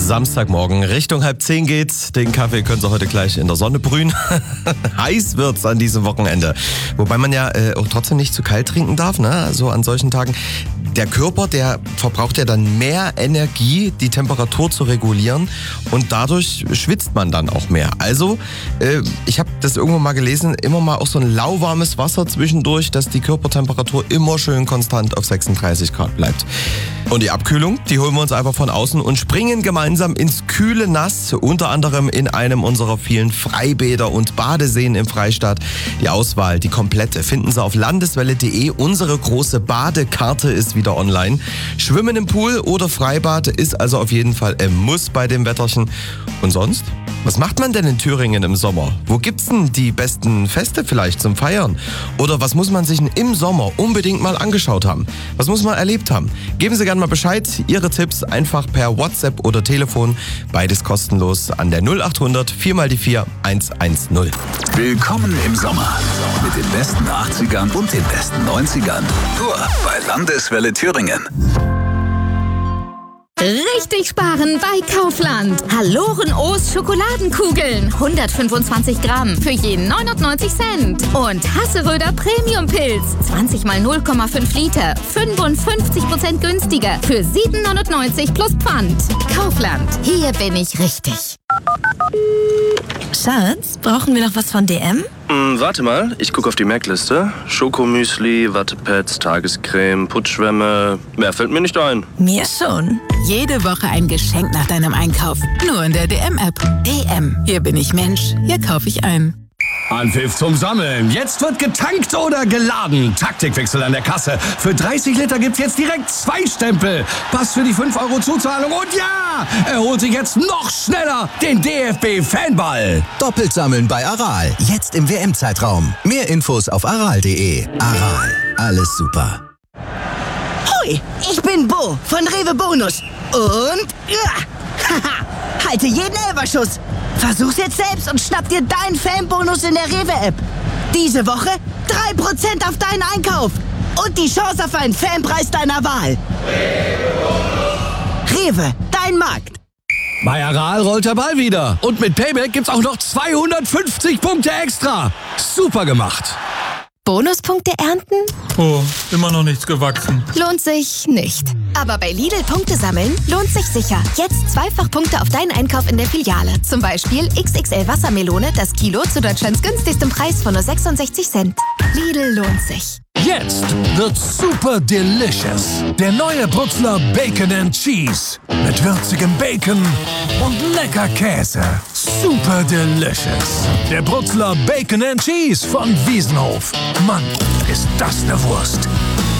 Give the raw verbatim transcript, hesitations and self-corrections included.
Samstagmorgen, Richtung halb zehn geht's. Den Kaffee können Sie heute gleich in der Sonne brühen. Heiß wird's an diesem Wochenende. Wobei man ja äh, auch trotzdem nicht zu kalt trinken darf, ne? Also an solchen Tagen. Der Körper, der verbraucht ja dann mehr Energie, die Temperatur zu regulieren, und dadurch schwitzt man dann auch mehr. Also, äh, ich habe das irgendwo mal gelesen, immer mal auch so ein lauwarmes Wasser zwischendurch, dass die Körpertemperatur immer schön konstant auf sechsunddreißig Grad bleibt. Und die Abkühlung, die holen wir uns einfach von außen und springen gemeinsam ins kühle Nass, unter anderem in einem unserer vielen Freibäder und Badeseen im Freistaat. Die Auswahl, die komplette, finden Sie auf landeswelle punkt de. Unsere große Badekarte ist wieder online. Schwimmen im Pool oder Freibad ist also auf jeden Fall ein Muss bei dem Wetterchen. Und sonst? Was macht man denn in Thüringen im Sommer? Wo gibt's denn die besten Feste vielleicht zum Feiern? Oder was muss man sich denn im Sommer unbedingt mal angeschaut haben? Was muss man erlebt haben? Geben Sie gerne mal Bescheid. Ihre Tipps einfach per WhatsApp oder Telefon. Beides kostenlos an der null achthundert vier mal die vier eins eins null. Willkommen im Sommer mit den besten achtzigern und den besten neunzigern. Nur bei Landeswelle Thüringen. Richtig sparen bei Kaufland. Haloren O's Schokoladenkugeln. hundertfünfundzwanzig Gramm für jeden neunundneunzig Cent. Und Hasseröder Premium Pilz. zwanzig mal null Komma fünf Liter. fünfundfünfzig Prozent günstiger für sieben neunundneunzig plus Pfand. Kaufland. Hier bin ich richtig. Schatz, brauchen wir noch was von D M? Hm, warte mal, ich gucke auf die Merkliste. Schokomüsli, Wattepads, Tagescreme, Putzschwämme. Mehr fällt mir nicht ein. Mir schon. Jede Woche ein Geschenk nach deinem Einkauf. Nur in der D M-App. D M. Hier bin ich Mensch. Hier kaufe ich ein. Anpfiff zum Sammeln. Jetzt wird getankt oder geladen. Taktikwechsel an der Kasse. Für dreißig Liter gibt's jetzt direkt zwei Stempel. Pass für die fünf Euro Zuzahlung. Und ja, er holt sich jetzt noch schneller den D F B-Fanball. Doppelt sammeln bei Aral. Jetzt im W M-Zeitraum. Mehr Infos auf aral punkt de. Aral. Alles super. Hui, ich bin Bo von Rewe Bonus. Und... Ja, haha, halte jeden Elferschuss. Versuch's jetzt selbst und schnapp dir deinen Fanbonus in der Rewe-App. Diese Woche drei Prozent auf deinen Einkauf. Und die Chance auf einen Fanpreis deiner Wahl. Rewe, dein Markt. Bei Aral rollt der Ball wieder. Und mit Payback gibt's auch noch zweihundertfünfzig Punkte extra. Super gemacht. Bonuspunkte ernten? Oh, immer noch nichts gewachsen. Lohnt sich nicht. Aber bei Lidl Punkte sammeln lohnt sich sicher. Jetzt zweifach Punkte auf deinen Einkauf in der Filiale. Zum Beispiel X X L Wassermelone, das Kilo zu Deutschlands günstigstem Preis von nur sechsundsechzig Cent. Lidl lohnt sich. Jetzt wird super delicious. Der neue Brutzler Bacon and Cheese. Mit würzigem Bacon und lecker Käse. Super delicious. Der Brutzler Bacon and Cheese von Wiesenhof. Mann, ist das eine Wurst.